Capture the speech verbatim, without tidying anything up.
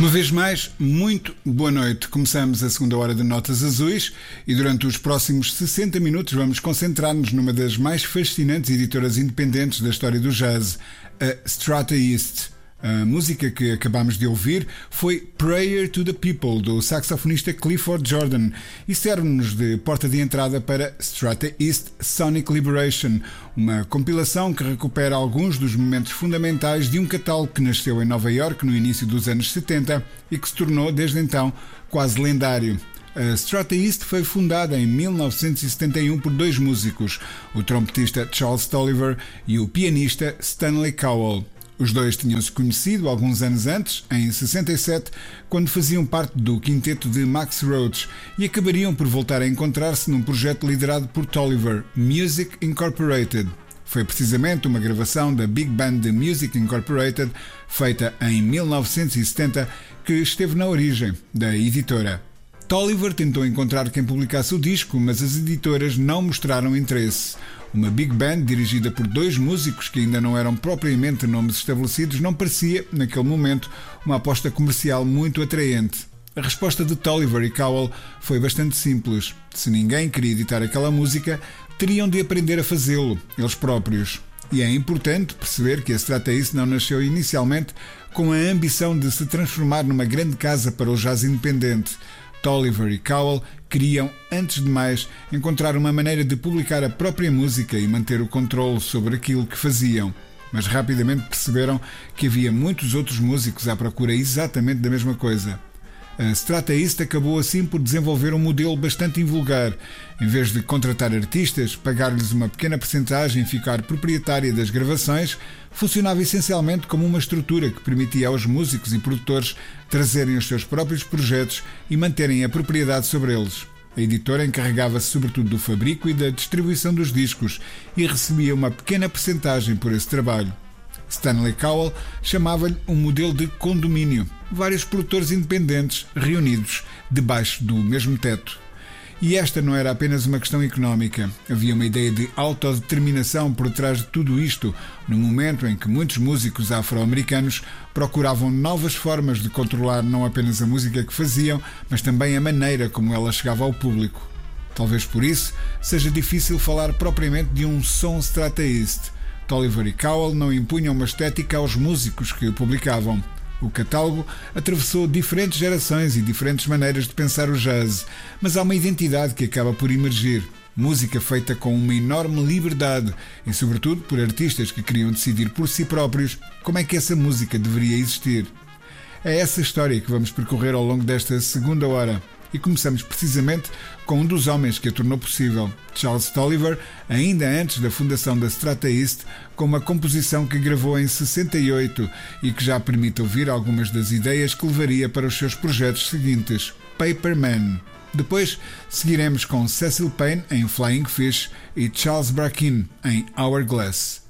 Uma vez mais, muito boa noite. Começamos a segunda hora de Notas Azuis e durante os próximos sessenta minutos vamos concentrar-nos numa das mais fascinantes editoras independentes da história do jazz, a Strata East. A música que acabamos de ouvir foi Prayer to the People, do saxofonista Clifford Jordan, e serve-nos de porta de entrada para Strata East Sonic Liberation, uma compilação que recupera alguns dos momentos fundamentais de um catálogo que nasceu em Nova Iorque no início dos anos setenta e que se tornou, desde então, quase lendário. A Strata East foi fundada em mil novecentos e setenta e um por dois músicos, o trompetista Charles Tolliver e o pianista Stanley Cowell. Os dois tinham-se conhecido alguns anos antes, em sessenta e sete, quando faziam parte do quinteto de Max Roach e acabariam por voltar a encontrar-se num projeto liderado por Tolliver, Music Incorporated. Foi precisamente uma gravação da Big Band de Music Incorporated, feita em mil novecentos e setenta, que esteve na origem da editora. Tolliver tentou encontrar quem publicasse o disco, mas as editoras não mostraram interesse. Uma big band dirigida por dois músicos que ainda não eram propriamente nomes estabelecidos não parecia, naquele momento, uma aposta comercial muito atraente. A resposta de Tolliver e Cowell foi bastante simples. Se ninguém queria editar aquela música, teriam de aprender a fazê-lo, eles próprios. E é importante perceber que a Strata East não nasceu inicialmente com a ambição de se transformar numa grande casa para o jazz independente. Tolliver e Cowell queriam, antes de mais, encontrar uma maneira de publicar a própria música e manter o controle sobre aquilo que faziam. Mas rapidamente perceberam que havia muitos outros músicos à procura exatamente da mesma coisa. A Strata East acabou assim por desenvolver um modelo bastante invulgar. Em vez de contratar artistas, pagar-lhes uma pequena percentagem e ficar proprietária das gravações, funcionava essencialmente como uma estrutura que permitia aos músicos e produtores trazerem os seus próprios projetos e manterem a propriedade sobre eles. A editora encarregava-se sobretudo do fabrico e da distribuição dos discos e recebia uma pequena percentagem por esse trabalho. Stanley Cowell chamava-lhe um modelo de condomínio, vários produtores independentes reunidos debaixo do mesmo teto. E esta não era apenas uma questão económica. Havia uma ideia de autodeterminação por trás de tudo isto, no momento em que muitos músicos afro-americanos procuravam novas formas de controlar não apenas a música que faziam, mas também a maneira como ela chegava ao público. Talvez por isso seja difícil falar propriamente de um som Strata East. Tolliver e Cowell não impunham uma estética aos músicos que o publicavam. O catálogo atravessou diferentes gerações e diferentes maneiras de pensar o jazz, mas há uma identidade que acaba por emergir. Música feita com uma enorme liberdade e, sobretudo, por artistas que queriam decidir por si próprios como é que essa música deveria existir. É essa história que vamos percorrer ao longo desta segunda hora. E começamos precisamente com um dos homens que a tornou possível, Charles Tolliver, ainda antes da fundação da Strata East, com uma composição que gravou em sessenta e oito e que já permite ouvir algumas das ideias que levaria para os seus projetos seguintes, Paper Man. Depois seguiremos com Cecil Payne em Flying Fish e Charles Bracken em Hourglass.